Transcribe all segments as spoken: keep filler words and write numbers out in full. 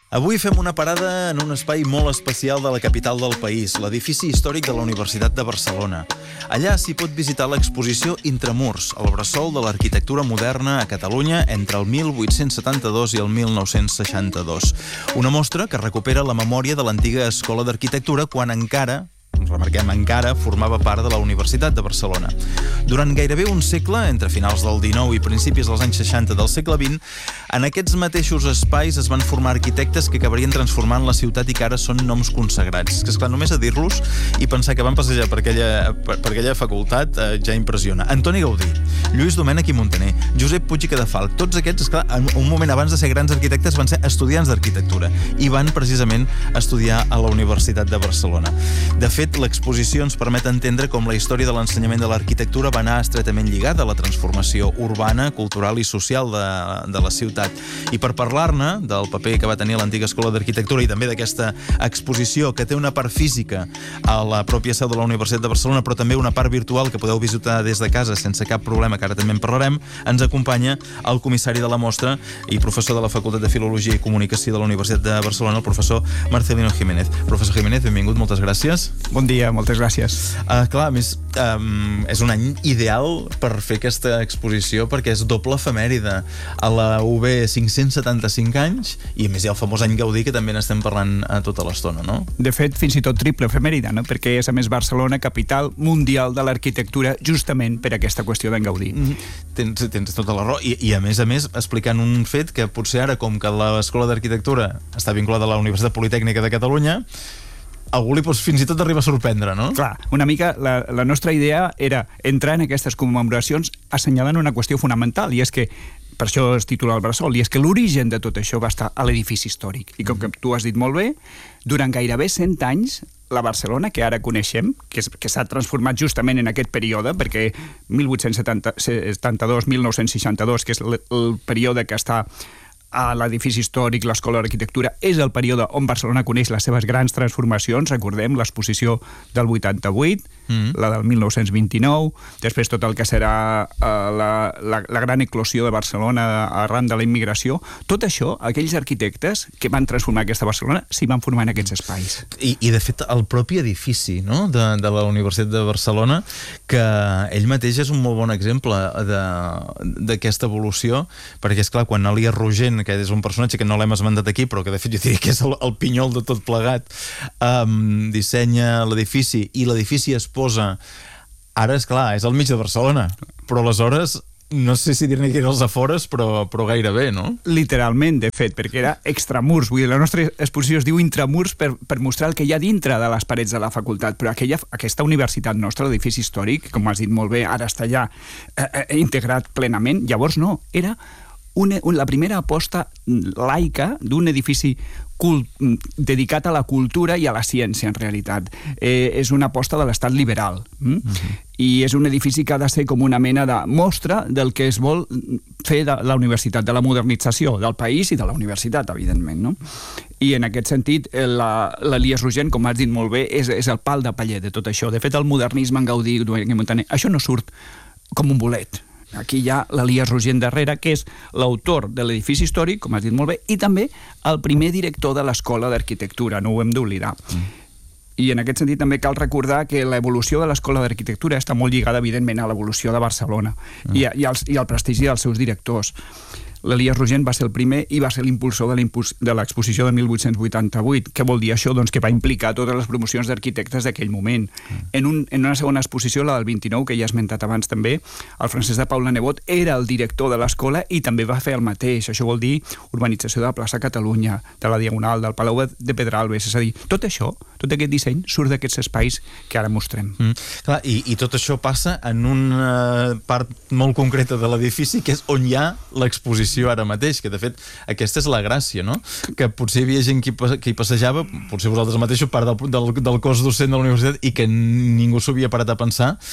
Avui fem una parada en un espai molt especial de la capital del país, l'edifici històric de la Universitat de Barcelona. Allà s'hi pot visitar l'exposició Intramurs, el bressol de l'arquitectura moderna a Catalunya entre el mil vuit-cents setanta-dos i el mil nou-cents seixanta-dos. Una mostra que recupera la memòria de l'antiga escola d'arquitectura quan encara, remarquem encara, formava part de la Universitat de Barcelona. Durant gairebé un segle, entre finals del dinou i principis dels anys seixanta del segle vint, en aquests mateixos espais es van formar arquitectes que acabarien transformant la ciutat i que ara són noms consagrats. Que, esclar, només a dir-los i pensar que van passejar per aquella, per, per aquella facultat eh, ja impressiona. Antoni Gaudí, Lluís Domènech i Montaner, Josep Puig i Cadafalch, tots aquests, esclar, en un moment abans de ser grans arquitectes van ser estudiants d'arquitectura i van precisament estudiar a la Universitat de Barcelona. De fet, l'exposició ens permet entendre com la història de l'ensenyament de l'arquitectura va anar estretament lligada a la transformació urbana, cultural i social de, de la ciutat. I per parlar-ne del paper que va tenir l'antiga escola d'arquitectura i també d'aquesta exposició que té una part física a la pròpia seu de la Universitat de Barcelona, però també una part virtual que podeu visitar des de casa sense cap problema, que ara també en parlarem, ens acompanya el comissari de la mostra i professor de la Facultat de Filologia i Comunicació de la Universitat de Barcelona, el professor Marcelino Jiménez. Professor Jiménez, benvingut, moltes gràcies. Bon dia, moltes gràcies. Uh, clar, a més, um, és un any ideal per fer aquesta exposició perquè és doble efemèride. A la U B cinc-cents setanta-cinc anys i a més hi ha el famós any Gaudí que també n'estem parlant a tota l'estona, no? De fet, fins i tot triple efemèride, no? Perquè és a més Barcelona capital mundial de l'arquitectura justament per aquesta qüestió d'en Gaudí. Mm -hmm. Tens, tens tota la raó. I, I a més a més explicant un fet que potser ara, com que l'escola d'arquitectura està vinculada a la Universitat Politècnica de Catalunya, algú li pots fins i tot arribar a sorprendre, no? Clar, una mica la, la nostra idea era entrar en aquestes commemoracions assenyalant una qüestió fonamental, i és que per això es titula el bressol, i és que l'origen de tot això va estar a l'edifici històric. I com que tu has dit molt bé, durant gairebé cent anys, la Barcelona que ara coneixem, que, és, que s'ha transformat justament en aquest període, perquè mil vuit-cents setanta-dos a mil nou-cents seixanta-dos, que és el, el període que està a l'edifici històric, l'escola d'arquitectura, és el període on Barcelona coneix les seves grans transformacions. Recordem l'exposició del vuitanta-vuit, mm. la del mil nou-cents vint-i-nou, després tot el que serà uh, la, la, la gran eclosió de Barcelona arran de la immigració. Tot això, aquells arquitectes que van transformar aquesta Barcelona s'hi van formar en aquests espais. I, i de fet, el propi edifici, no?, de, de la Universitat de Barcelona, que ell mateix és un molt bon exemple d'aquesta evolució, perquè, esclar, quan Elias Rogent, que és un personatge que no l'hem esmentat aquí, però que de fet jo diria que és el, el pinyol de tot plegat, um, dissenya l'edifici i l'edifici es posa, ara és clar, és al mig de Barcelona, però aleshores no sé si dir-ne que era als afores, però, però gairebé, no? Literalment, de fet, perquè era extramurs. Vull dir, la nostra exposició es diu Intramurs per, per mostrar el que hi ha dintre de les parets de la facultat, però aquella, aquesta universitat nostra, l'edifici històric, com has dit molt bé, ara està ja eh, eh, integrat plenament. Llavors no, era Una, la primera aposta laica d'un edifici cult, dedicat a la cultura i a la ciència, en realitat. Eh, és una aposta de l'estat liberal. Mm? Uh-huh. I és un edifici que ha de ser com una mena de mostra del que es vol fer de la universitat, de la modernització del país i de la universitat, evidentment, no? I en aquest sentit, l'Elias Rogent, com has dit molt bé, és, és el pal de paller de tot això. De fet, el modernisme en Gaudí, en Montaner, això no surt com un bolet. Aquí hi ha l'Elias Rogent darrere, que és l'autor de l'edifici històric, com has dit molt bé, i també el primer director de l'escola d'arquitectura, no ho hem d'oblidar. Mm. I en aquest sentit també cal recordar que l'evolució de l'escola d'arquitectura està molt lligada, evidentment, a l'evolució de Barcelona mm. i, i, als, i al prestigi dels seus directors. L'Elias Rogent va ser el primer i va ser l'impulsor de l'exposició de mil vuit-cents vuitanta-vuit. Què vol dir això? Doncs que va implicar totes les promocions d'arquitectes d'aquell moment. Mm. En, un, en una segona exposició, la del vint-i-nou, que ja he esmentat abans també, el Francesc de Paula Nebot era el director de l'escola i també va fer el mateix. Això vol dir urbanització de la plaça Catalunya, de la Diagonal, del Palau de Pedralbes. És a dir, tot això, tot aquest disseny surt d'aquests espais que ara mostrem. Mm. Clar, i, i tot això passa en una part molt concreta de l'edifici, que és on hi ha l'exposició ara mateix, que de fet aquesta és la gràcia, no? Que potser hi havia gent que hi passejava, potser vosaltres mateixos, part del, del, del cos docent de la universitat, i que ningú s'ho havia parat a pensar,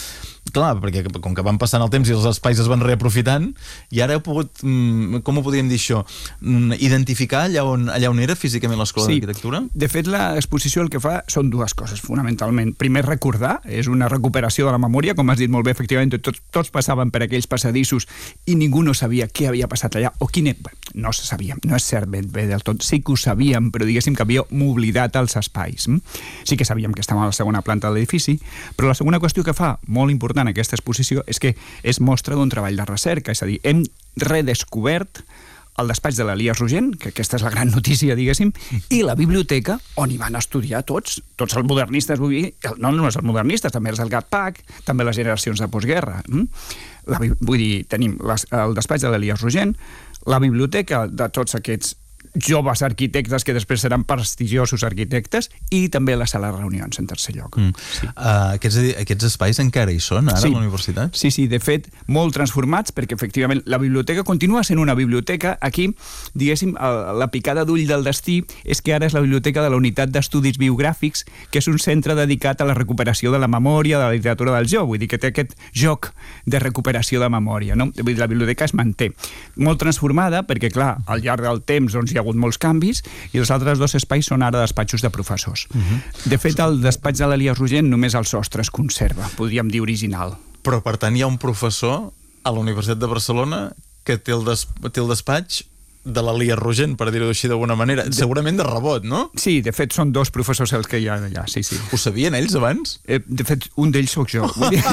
Clar, perquè com que van passant el temps i els espais es van reaprofitant, i ara heu pogut, com ho podríem dir això, identificar allà on, allà on era físicament l'Escola sí. d'Arquitectura? De fet, l'exposició el que fa són dues coses, fonamentalment. Primer, recordar, és una recuperació de la memòria, com has dit molt bé, efectivament, tots, tots passaven per aquells passadissos i ningú no sabia què havia passat allà, o quin... Bueno, no se sabia, no és cert ben bé del tot, sí que ho sabíem, però diguéssim que havíem oblidat els espais. Sí que sabíem que estàvem a la segona planta de l'edifici, però la segona qüestió que fa, molt important, en aquesta exposició, és que és mostra d'un treball de recerca, és a dir, hem redescobert el despatx de l'Elies Rogent, que aquesta és la gran notícia, diguéssim, i la biblioteca on hi van estudiar tots, tots els modernistes, vull dir, no només els modernistes, també els del Gatpac, també les generacions de postguerra. La, vull dir, tenim les, el despatx de l'Elies Rogent, la biblioteca de tots aquests joves arquitectes que després seran prestigiosos arquitectes, i també la sala de reunions, en tercer lloc. Mm. Sí. Uh, aquests, aquests espais encara hi són, ara, sí. a la universitat? Sí, sí, de fet, molt transformats, perquè efectivament la biblioteca continua sent una biblioteca. Aquí, diguéssim, la picada d'ull del destí és que ara és la biblioteca de la Unitat d'Estudis Biogràfics, que és un centre dedicat a la recuperació de la memòria, de la literatura del joc, vull dir que té aquest joc de recuperació de memòria, no? Vull dir, la biblioteca es manté. Molt transformada, perquè, clar, al llarg del temps, doncs, hi ha hagut molts canvis, i els altres dos espais són ara despatxos de professors. Uh-huh. De fet, el despatx de l'Elies Rogent només el sostre es conserva, podríem dir original. Però, per tant, hi ha un professor a la Universitat de Barcelona que té el, des té el despatx de l'Elies Rogent, per dir-ho així d'alguna manera. De... Segurament de rebot, no? Sí, de fet, són dos professors els que hi ha allà, sí, sí. Ho sabien ells abans? Eh, de fet, un d'ells sóc jo.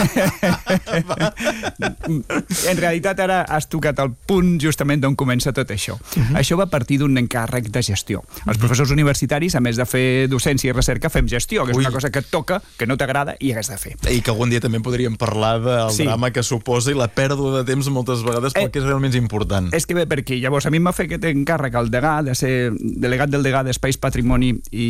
En realitat, ara has tocat el punt justament d'on comença tot això. Uh-huh. Això va partir d'un encàrrec de gestió. Els professors universitaris, a més de fer docència i recerca, fem gestió, que és Ui. una cosa que et toca, que no t'agrada i has de fer. I que algun dia també podríem parlar del sí. drama que suposa i la pèrdua de temps moltes vegades pel eh, que és realment important. És que bé, perquè llavors a mi m'ha fet aquest encàrrec al degà, de ser delegat del degà d'Espais, Patrimoni i,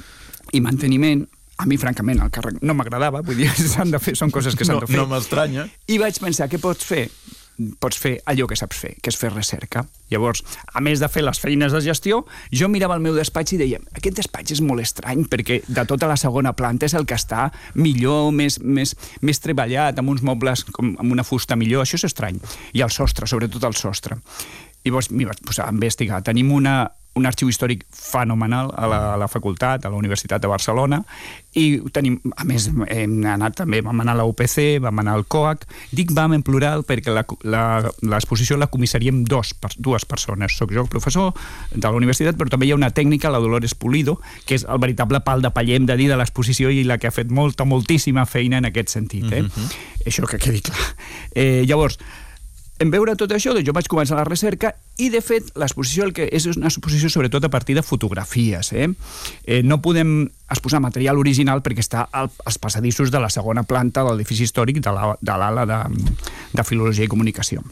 i Manteniment. A mi, francament, el càrrec no m'agradava, vull dir, s'han de fer, són coses que s'han no, de fer. No m'estranya. I vaig pensar, què pots fer? Pots fer allò que saps fer, que és fer recerca. Llavors, a més de fer les feines de gestió, jo mirava el meu despatx i deia, aquest despatx és molt estrany, perquè de tota la segona planta és el que està millor, més, més, més treballat, amb uns mobles, com, amb una fusta millor, això és estrany. I el sostre, sobretot el sostre. I llavors m'hi vaig posar a investigar. Tenim una, un arxiu històric fenomenal a la, a la facultat, a la Universitat de Barcelona, i tenim, a més, hem anat també, vam anar a la U P C, vam anar al COAC. Dic vam en plural perquè l'exposició la, la comissaríem dos, dues persones. Soc jo, professor de la universitat, però també hi ha una tècnica, la Dolores Pulido, que és el veritable pal de paller, hem de dir, de l'exposició, i la que ha fet molta, moltíssima feina en aquest sentit. Eh? Uh-huh. Això que quedi clar. Eh, llavors, en veure tot això, doncs jo vaig començar la recerca, i de fet l'exposició el que és una exposició sobretot a partir de fotografies. Eh? Eh, no podem exposar material original perquè està al, als passadissos de la segona planta de l'edifici històric de l'ala de, de Filologia i Comunicació.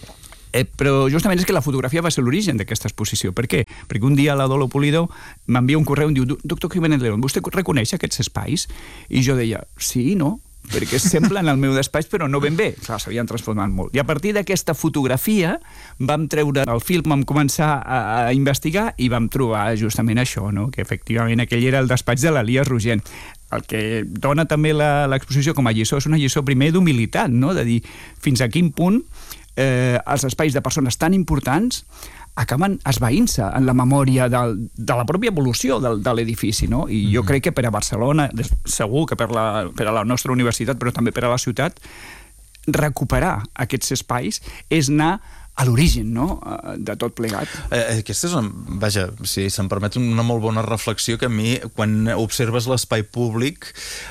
Eh, però justament és que la fotografia va ser l'origen d'aquesta exposició. Per què? Perquè un dia la Dolo Pulido m'envia un correu i em diu, doctor Jiménez León, vostè reconeix aquests espais? I jo deia, sí, no? perquè semblen el meu despatx, però no ben bé. Clar, s'havien transformat molt. I a partir d'aquesta fotografia vam treure el film, vam començar a, a investigar i vam trobar justament això, no? Que efectivament aquell era el despatx de l'Elies Rogent. El que dona també l'exposició com a lliçó és una lliçó primer d'humilitat, no? De dir fins a quin punt eh, els espais de persones tan importants acaben esvaint-se en la memòria del, de la pròpia evolució del, de l'edifici, no? I jo crec que per a Barcelona, segur que per, la, per a la nostra universitat, però també per a la ciutat, recuperar aquests espais és anar a l'origen, no?, de tot plegat. Eh, aquesta és una, vaja, si se'm permet, una molt bona reflexió que a mi, quan observes l'espai públic,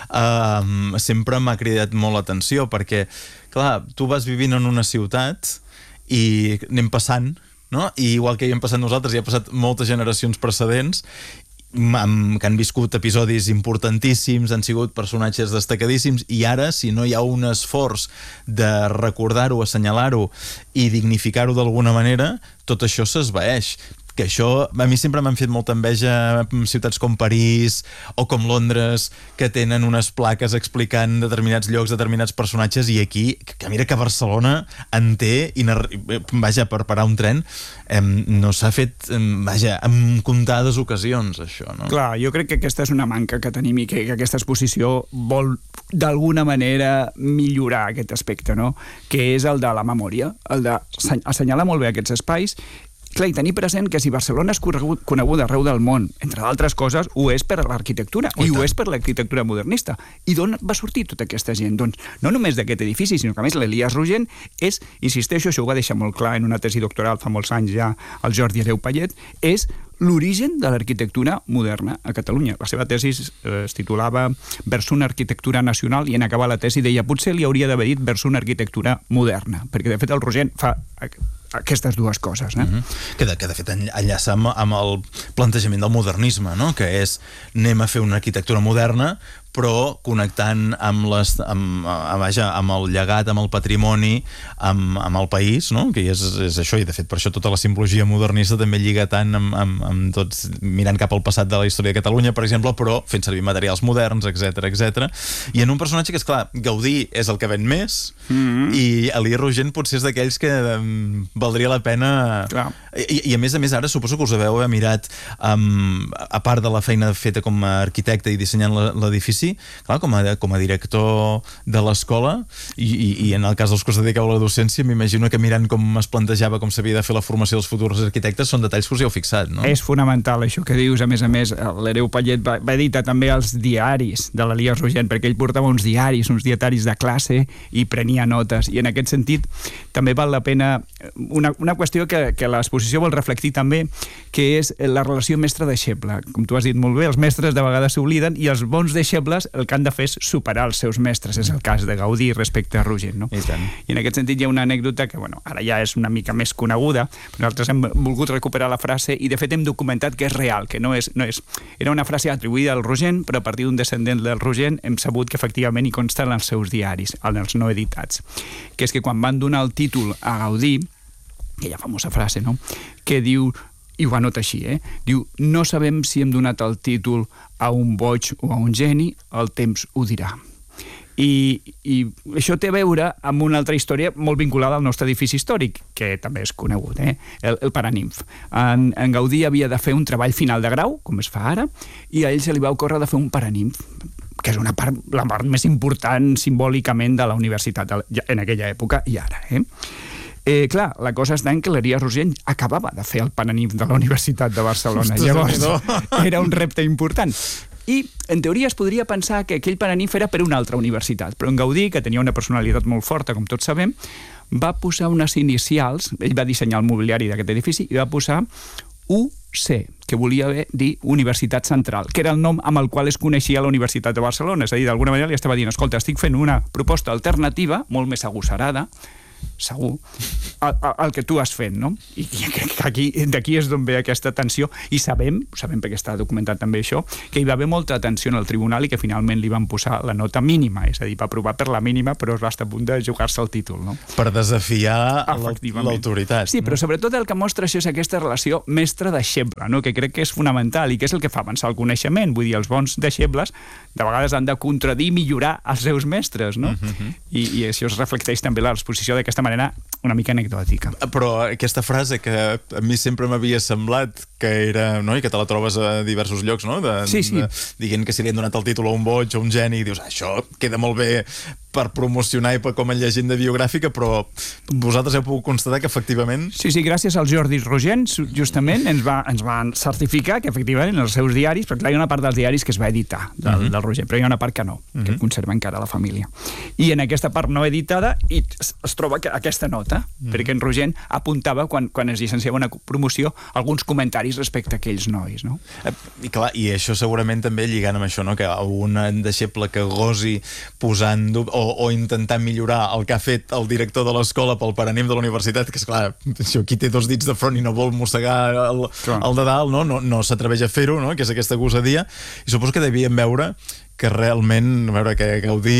eh, sempre m'ha cridat molt l'atenció, perquè, clar, tu vas vivint en una ciutat i anem passant, no? I igual que hi hem passat nosaltres, hi ha passat moltes generacions precedents que han viscut episodis importantíssims, han sigut personatges destacadíssims, i ara, si no hi ha un esforç de recordar-ho, assenyalar-ho i dignificar-ho d'alguna manera, tot això s'esvaeix. que això a mi sempre m'han fet molta enveja ciutats com París o com Londres, que tenen unes plaques explicant determinats llocs, determinats personatges, i aquí, que mira que Barcelona en té, i vaja, per parar un tren eh, no s'ha fet, eh, vaja, en comptades ocasions, això, no? Clar, jo crec que aquesta és una manca que tenim i que, que aquesta exposició vol d'alguna manera millorar aquest aspecte, no? Que és el de la memòria, el d'assenyalar molt bé aquests espais. Clar, i tenir present que si Barcelona és coneguda arreu del món, entre d'altres coses, ho és per l'arquitectura, i ho és per l'arquitectura modernista. I d'on va sortir tota aquesta gent? Doncs no només d'aquest edifici, sinó que a més l'Elies Rogent és, insisteixo, això ho va deixar molt clar en una tesi doctoral fa molts anys ja el Jordi Hereu Pallet, és l'origen de l'arquitectura moderna a Catalunya. La seva tesi es titulava Vers una arquitectura nacional, i en acabar la tesi deia potser li hauria d'haver dit vers una arquitectura moderna, perquè de fet el Rogent fa aquestes dues coses. Eh? Mm-hmm. que, de, que de fet enllaça amb, amb el plantejament del modernisme, no? Que és anem a fer una arquitectura moderna però connectant amb, les, amb, vaja, amb el llegat, amb el patrimoni, amb, amb el país, no? Que és, és això, i de fet per això tota la simbologia modernista també lliga tant amb, amb, amb tots, mirant cap al passat de la història de Catalunya, per exemple, però fent servir materials moderns, etcètera, etcètera. I en un personatge que, és clar, Gaudí és el que ven més, mm-hmm. i Elies Rogent potser és d'aquells que um, valdria la pena... I, I a més a més ara suposo que us haveu mirat, um, a part de la feina feta com a arquitecte i dissenyant l'edifici, clar, com a, com a director de l'escola, i, i, i en el cas dels que us dediqueu a la docència, m'imagino que mirant com es plantejava, com s'havia de fer la formació dels futurs arquitectes, són detalls que us hi heu fixat, no? És fonamental això que dius. A més a més, l'Hereu Pallet va, va editar també els diaris de l'Elies Rogent, perquè ell portava uns diaris, uns dietaris de classe, i prenia notes, i en aquest sentit també val la pena una, una qüestió que, que l'exposició vol reflectir també, que és la relació mestre-deixeble. Com tu has dit molt bé, els mestres de vegades s'obliden, i els bons deixebles el que han de fer és superar els seus mestres. És el cas de Gaudí respecte a Rogent, no? I tant. I en aquest sentit hi ha una anècdota que, bueno, ara ja és una mica més coneguda, però nosaltres hem volgut recuperar la frase i de fet hem documentat que és real, que no és... No és era una frase atribuïda al Rogent, però a partir d'un descendent del Rogent hem sabut que efectivament hi consta en els seus diaris, en els no editats, que és que quan van donar el títol a Gaudí, aquella famosa frase, no?, que diu, i ho anota així, eh? Diu, no sabem si hem donat el títol a un boig o a un geni, el temps ho dirà. I, i això té a veure amb una altra història molt vinculada al nostre edifici històric, que també és conegut, eh? el, el Paraninf. En, en Gaudí havia de fer un treball final de grau, com es fa ara, i a ell se li va ocórrer de fer un Paraninf, que és una part, la part més important simbòlicament de la universitat en aquella època i ara, eh? Eh, clar, la cosa està en que l'Elies Rogent acabava de fer el Paraninf de la Universitat de Barcelona. Llavors, era un repte important. I, en teoria, es podria pensar que aquell Paraninf era per una altra universitat, però en Gaudí, que tenia una personalitat molt forta, com tots sabem, va posar unes inicials, ell va dissenyar el mobiliari d'aquest edifici, i va posar U C, que volia dir Universitat Central, que era el nom amb el qual es coneixia la Universitat de Barcelona. És a dir, d'alguna manera li estava dient, escolta, estic fent una proposta alternativa, molt més agosarada, segur, el, el que tu has fet, no? I crec que aquí, d'aquí és d'on ve aquesta tensió, i sabem, sabem perquè està documentat també això, que hi va haver molta tensió en el tribunal i que finalment li van posar la nota mínima, és a dir, va aprovar per la mínima, però va estar a punt de jugar-se el títol, no? Per desafiar l'autoritat. Sí, però sobretot el que mostra això és aquesta relació mestre-deixeble, no? Que crec que és fonamental i que és el que fa avançar el coneixement. Vull dir, els bons deixebles de vegades han de contradir i millorar els seus mestres, no? Uh-huh. I, i això es reflecteix també a l'exposició d'aquesta manera una mica anecdòtica. Però aquesta frase que a mi sempre m'havia semblat que era, no? I que te la trobes a diversos llocs, no? De, sí, sí. De, dient que si li han donat el títol a un boig o un geni, i dius, això queda molt bé per promocionar i per com a llegenda biogràfica, però vosaltres heu pogut constatar que efectivament... Sí, sí, gràcies al Jordi Rogent, justament, ens, va, ens van certificar que efectivament en els seus diaris, perquè clar, hi ha una part dels diaris que es va editar del, uh-huh. del Rogent, però hi ha una part que no, uh-huh. que conserva encara la família. I en aquesta part no editada i es, es troba aquesta nota, uh-huh. perquè en Rogent apuntava, quan, quan es llicenciava una promoció, alguns comentaris respecte a aquells nois, no? I clar, i això segurament també lligant amb això, no? Que un deixeble que gosi posant o, o intentant millorar el que ha fet el director de l'escola pel Paraninf de la universitat, que és clar, això aquí té dos dits de front i no vol mossegar el, el de dalt, no, no, no s'atreveix a fer-ho, no? Que és aquesta gosadia, i suposo que devien veure que realment, a veure, que Gaudí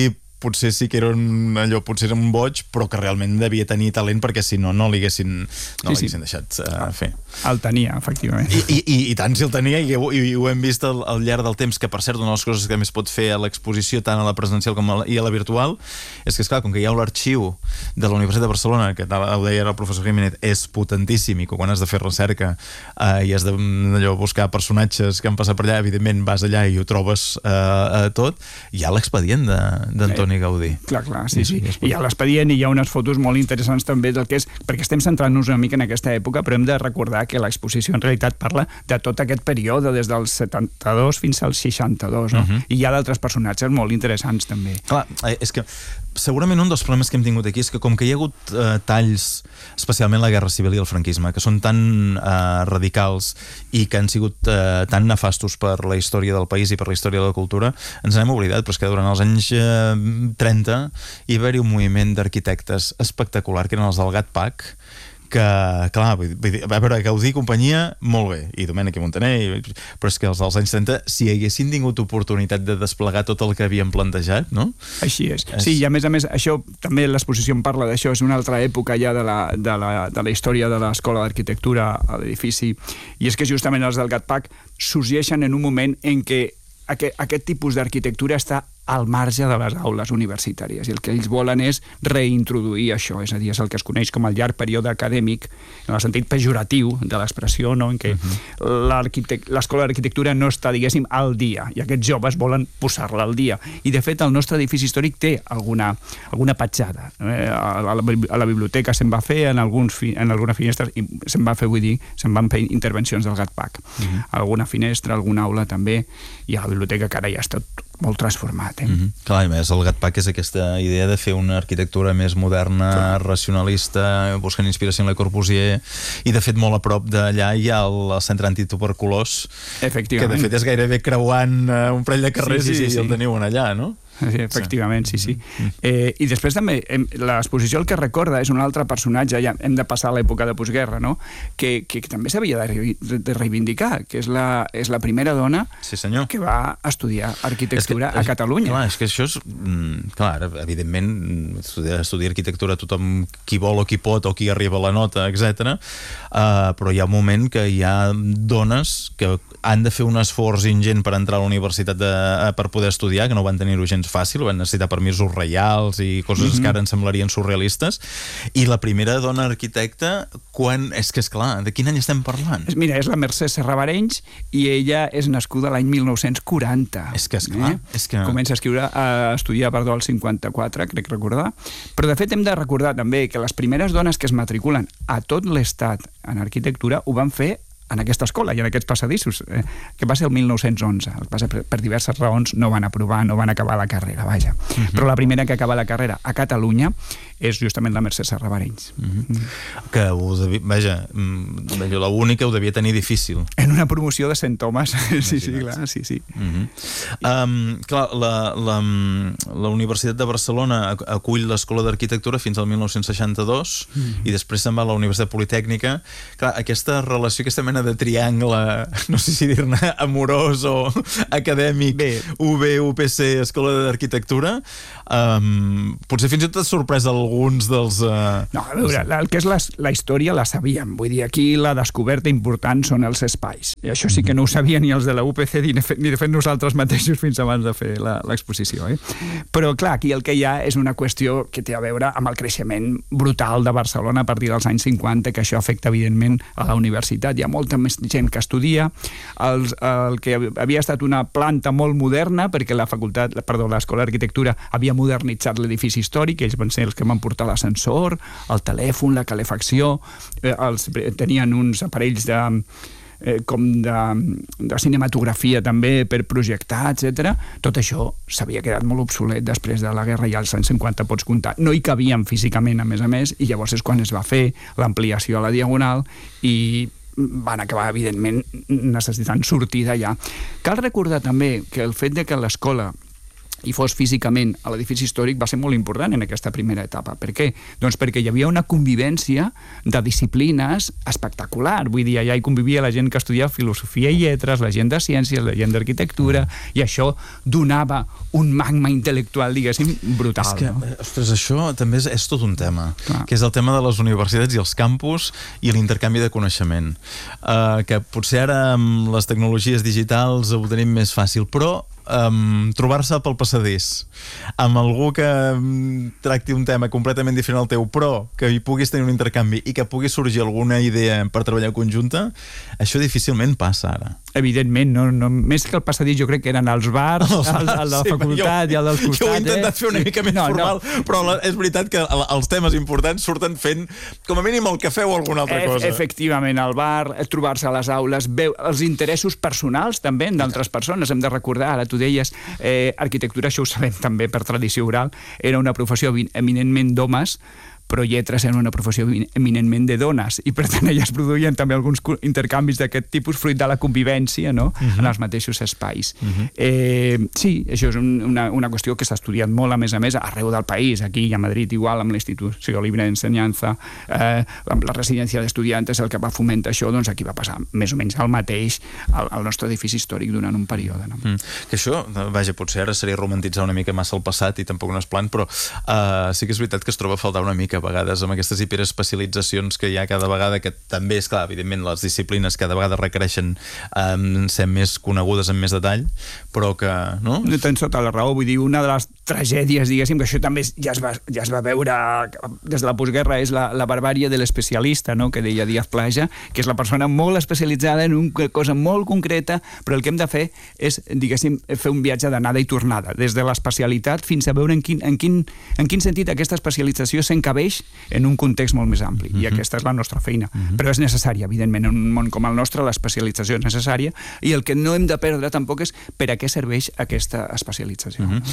potser sí que era un, allò, potser era un boig, però que realment devia tenir talent, perquè si no, no li haguessin, no sí, l'haguessin sí. deixat uh, fer. El tenia, efectivament. I, i, i, i tant si el tenia, i, i, i ho hem vist al, al llarg del temps, que per cert, una de les coses que més pot fer a l'exposició, tant a la presencial com a la, i a la virtual, és que, esclar, com que hi ha l'arxiu de la Universitat de Barcelona, que tal, ho deia el professor Jiménez, és potentíssim, i que quan has de fer recerca uh, i has de allò, buscar personatges que han passat per allà, evidentment vas allà i ho trobes uh, uh, tot, hi ha l'expedient d'Antoni Gaudí. Clar, clar, sí, sí. Hi ha l'expedient i hi ha unes fotos molt interessants també del que és, perquè estem centrant-nos una mica en aquesta època, però hem de recordar que l'exposició en realitat parla de tot aquest període, des del setanta-dos fins al seixanta-dos, no? Uh-huh. I hi ha d'altres personatges molt interessants també. Clar, és que segurament un dels problemes que hem tingut aquí és que com que hi ha hagut eh, talls, especialment la Guerra Civil i el franquisme, que són tan eh, radicals i que han sigut eh, tan nefastos per la història del país i per la història de la cultura, ens n'hem oblidat, però és que durant els anys eh, trenta hi va haver un moviment d'arquitectes espectacular, que eren els del Gat Pac, que, clar, vull dir, a veure, Gaudí i companyia, molt bé, i Domènech i Montaner, i, però és que els dels anys trenta, si haguessin tingut oportunitat de desplegar tot el que havien plantejat, no? Així és. és... Sí, i a més a més, això també l'exposició en parla d'això, és una altra època ja de la, de la, de la història de l'Escola d'Arquitectura a l'edifici, i és que justament els del Gat Pac sorgeixen en un moment en què aquest, aquest tipus d'arquitectura està al marge de les aules universitàries, i el que ells volen és reintroduir això, és a dir, és el que es coneix com el llarg període acadèmic, en el sentit pejoratiu de l'expressió, no? En què uh-huh. l'escola d'arquitectura no està, diguéssim, al dia, i aquests joves volen posar-la al dia. I, de fet, el nostre edifici històric té alguna, alguna petjada. Eh? A, la, a la biblioteca se'n va fer, en, alguns fi, en alguna finestra, i se'n va fer, vull dir, se'n van fer intervencions del Gat Pac. Uh-huh. Alguna finestra, alguna aula també, i a la biblioteca que ara ja està molt transformat. Eh? Mm-hmm. Clar, a més, el Gat Pac és aquesta idea de fer una arquitectura més moderna, clar, racionalista, buscant inspiració en Le Corbusier, i de fet molt a prop d'allà hi ha el centre antituberculós, que de fet és gairebé creuant un parell de carrers, sí, sí, sí, i sí. el teniu allà, no? Sí, efectivament, sí, sí. Eh, I després també, l'exposició el que recorda és un altre personatge, ja hem de passar a l'època de postguerra, no? que, que també s'havia de, de reivindicar, que és la, és la primera dona, sí, senyor, que va estudiar arquitectura que, a Catalunya. Clar, és que això és... Clar, evidentment, estudiar, estudiar arquitectura tothom qui vol o qui pot o qui arriba a la nota, etcètera. Uh, però hi ha un moment que hi ha dones que han de fer un esforç ingent per entrar a la universitat de, per poder estudiar, que no van tenir-ho gens fàcil, van necessitar permisos reials i coses mm-hmm. que ara ens semblarien surrealistes, i la primera dona arquitecta, quan... És que, esclar, de quin any estem parlant? Mira, és la Mercè Serrabarenys, i ella és nascuda l'any mil nou-cents quaranta. És que, esclar, eh? és que... Comença a escriure, a estudiar, perdó, al cinquanta-quatre, crec recordar, però de fet hem de recordar també que les primeres dones que es matriculen a tot l'estat en arquitectura ho van fer en aquesta escola i en aquests passadissos, eh, que va ser el mil nou-cents onze. El que passa, per, per diverses raons no van aprovar, no van acabar la carrera, vaja. Uh-huh. Però la primera que acaba la carrera a Catalunya és justament la Mercè Serrabarenys. Uh-huh. Uh-huh. Que ho devia, vaja, la única ho devia tenir difícil. En una promoció de cent homes. Sí, sí, clar, sí, sí. Uh-huh. um, clar, la, la, la Universitat de Barcelona acull l'Escola d'Arquitectura fins al mil nou-cents seixanta-dos uh-huh. i després se'n va a la Universitat Politècnica. Clar, aquesta relació, aquesta mena de triangle, no sé si dir-ne amorós o acadèmic, bé. U B, U P C, Escola d'Arquitectura, um, potser fins i tot sorprès alguns dels... Uh... No, a veure, el que és la, la història la sabíem, vull dir, aquí la descoberta important són els espais, i això sí que no ho sabien ni els de la U P C ni de fet, ni de fet nosaltres mateixos fins abans de fer l'exposició, eh? Però clar, aquí el que hi ha és una qüestió que té a veure amb el creixement brutal de Barcelona a partir dels anys cinquanta, que això afecta evidentment a la universitat. Hi ha molta més gent que estudia, els, el que havia estat una planta molt moderna, perquè la facultat, perdó, l'Escola d'Arquitectura havia modernitzat l'edifici històric, ells van ser els que van portar l'ascensor, el telèfon, la calefacció, eh, els, tenien uns aparells de, eh, com de, de cinematografia també per projectar, etcètera. Tot això s'havia quedat molt obsolet després de la guerra, i als anys cinquanta pots comptar. No hi cabien físicament, a més a més, i llavors és quan es va fer l'ampliació a la Diagonal i van acabar, evidentment, necessitant sortir d'allà. Cal recordar també que el fet de que l'escola i fos físicament a l'edifici històric va ser molt important en aquesta primera etapa. Per què? Doncs perquè hi havia una convivència de disciplines espectacular. Vull dir, allà hi convivia la gent que estudiava filosofia i lletres, la gent de ciències, la gent d'arquitectura, i això donava un magma intel·lectual, diguéssim, brutal. És que, no? ostres, això també és, és tot un tema, Clar. que és el tema de les universitats i els campus i l'intercanvi de coneixement. Uh, que potser ara amb les tecnologies digitals ho tenim més fàcil, però Um, trobar-se pel passadís amb algú que um, tracti un tema completament diferent al teu, però que hi puguis tenir un intercanvi i que pugui sorgir alguna idea per treballar conjunta, això difícilment passa ara. Evidentment, no, no, més que el passadís jo crec que eren els bars, el, el de la sí, facultat jo, i el dels costats. Jo ho he intentat eh? fer una mica més no, formal, no. però la, és veritat que els temes importants surten fent com a mínim el cafè o alguna altra e cosa. Efectivament, al bar, trobar-se a les aules, veu, els interessos personals també d'altres persones. Hem de recordar, ara tu deies, eh, arquitectura, això ho sabem també per tradició oral, era una professió eminentment d'homes, però lletres era una professió eminentment de dones, i per tant allà es produïen també alguns intercanvis d'aquest tipus fruit de la convivència, no? Uh-huh. en els mateixos espais. Uh-huh. eh, sí, això és un, una, una qüestió que s'ha estudiat molt, a més a més, arreu del país, aquí i a Madrid igual, amb l'Institució Libre d'Ensenyança, eh, amb la residència d'estudiantes, el que va fomentar això, doncs aquí va passar més o menys el mateix al, al nostre edifici històric durant un període. No? Mm. Que això, vaja, potser ara seria romantitzar una mica massa el passat i tampoc no és plan, però uh, sí que és veritat que es troba a faltar una mica a vegades amb aquestes hiperespecialitzacions que hi ha cada vegada, que també, és clar, evidentment les disciplines cada vegada requereixen um, ser més conegudes en més detall, però que, no? No tens tota la raó, vull dir, una de les tragèdies, diguéssim, que això també ja es va, ja es va veure des de la postguerra, és la, la barbària de l'especialista, no?, que deia Díaz Plaja, que és la persona molt especialitzada en una cosa molt concreta, però el que hem de fer és, diguéssim, fer un viatge d'anada i tornada, des de l'especialitat fins a veure en quin, en quin, en quin sentit aquesta especialització s'encabeix en un context molt més ampli, uh-huh. i aquesta és la nostra feina. Uh-huh. Però és necessària, evidentment, en un món com el nostre l'especialització és necessària, i el que no hem de perdre tampoc és per a què serveix aquesta especialització. Uh-huh.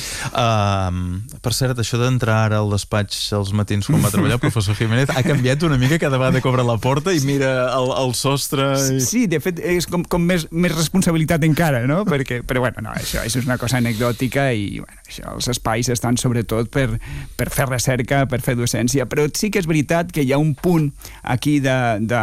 uh, per cert, això d'entrar ara al despatx als matins quan va treballar el professor Jiménez ha canviat una mica cada vegada que obre la porta i mira el, el sostre i... Sí, de fet és com, com més, més responsabilitat encara, no? Perquè, però bueno, no, això, això és una cosa anecdòtica i bueno, això, els espais estan sobretot per, per fer recerca, per fer docència, però sí que és veritat que hi ha un punt aquí de, de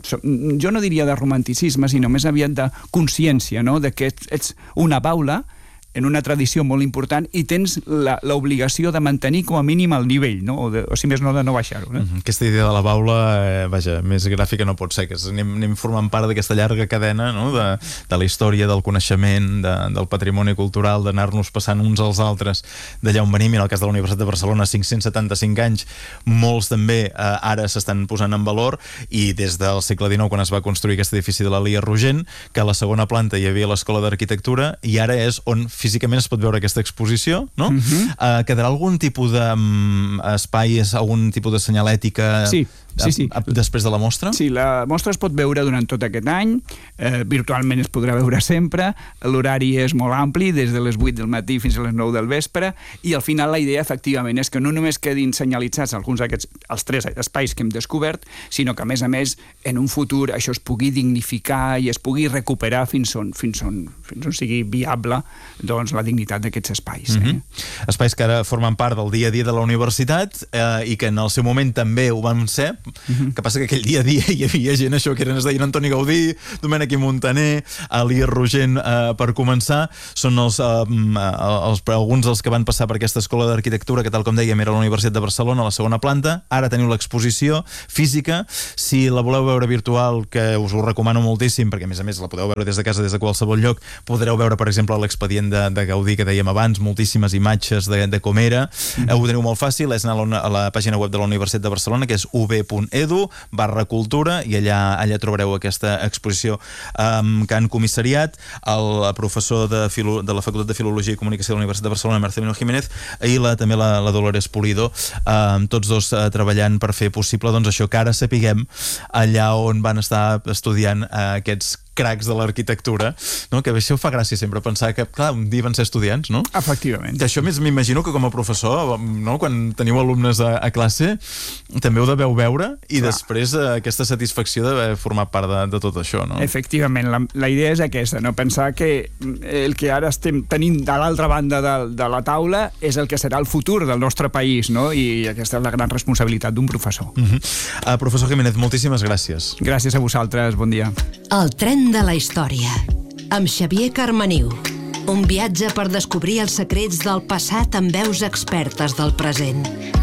jo no diria de romanticisme, sinó més aviat de consciència, no?, de que ets, ets una baula en una tradició molt important i tens l'obligació de mantenir com a mínim el nivell, no? O, de, o si més no, de no baixar-ho. No? Mm-hmm. Aquesta idea de la baula, eh, vaja, més gràfica no pot ser, que anem, anem formant part d'aquesta llarga cadena, no?, de, de la història, del coneixement, de, del patrimoni cultural, d'anar-nos passant uns als altres d'allà on venim, i en el cas de la Universitat de Barcelona, cinc-cents setanta-cinc anys, molts també eh, ara s'estan posant en valor, i des del segle dinou, quan es va construir aquest edifici de la Lia Rogent, que a la segona planta hi havia l'Escola d'Arquitectura, i ara és on físicament es pot veure aquesta exposició, no? Uh-huh. Uh, quedarà algun tipus d'espai, um, algun tipus de senyalètica... Sí. Sí, sí. Després de la mostra? Sí, la mostra es pot veure durant tot aquest any, eh, virtualment es podrà veure sempre, l'horari és molt ampli, des de les vuit del matí fins a les nou del vespre, i al final la idea, efectivament, és que no només quedin senyalitzats alguns d'aquests, els tres espais que hem descobert, sinó que, a més a més, en un futur això es pugui dignificar i es pugui recuperar fins on, fins on, fins on sigui viable, doncs, la dignitat d'aquests espais. Eh? Mm-hmm. Espais que ara formen part del dia a dia de la universitat eh, i que en el seu moment també ho van ser. Uh-huh. Que passa que aquell dia a dia hi havia gent, això que eren, es deien Antoni Gaudí, Domènec i Montaner, Elia Rogent, eh, per començar, són els, eh, els, alguns dels que van passar per aquesta escola d'arquitectura, que tal com dèiem era la Universitat de Barcelona, a la segona planta. Ara teniu l'exposició física, si la voleu veure virtual, que us ho recomano moltíssim, perquè a més a més la podeu veure des de casa, des de qualsevol lloc, podreu veure, per exemple, l'expedient de, de Gaudí que dèiem abans, moltíssimes imatges de, de com era. Uh-huh. Eh, ho teniu molt fàcil, és anar a la, a la pàgina web de la Universitat de Barcelona, que és u b punt edu barra cultura, i allà, allà trobareu aquesta exposició um, que han comissariat el professor de, filo, de la Facultat de Filologia i Comunicació de la Universitat de Barcelona, Marcelino Jiménez, i la, també la, la Dolores Pulido, um, tots dos uh, treballant per fer possible doncs, això, que ara sapiguem allà on van estar estudiant uh, aquests cracs de l'arquitectura, no? Que això fa gràcia sempre pensar que, clar, un dia van ser estudiants, no? Efectivament. Que això més m'imagino que com a professor, no? Quan teniu alumnes a, a classe, també ho deveu veure i clar. Després eh, aquesta satisfacció d'haver format part de, de tot això, no? Efectivament, la, la idea és aquesta, no? Pensar que el que ara estem tenint de l'altra banda de, de la taula és el que serà el futur del nostre país, no? I aquesta és la gran responsabilitat d'un professor. Uh-huh. uh, professor Jiménez, moltíssimes gràcies. Gràcies a vosaltres, bon dia. El tren de la història, amb Xavier Carmaniu. Un viatge per descobrir els secrets del passat amb veus expertes del present.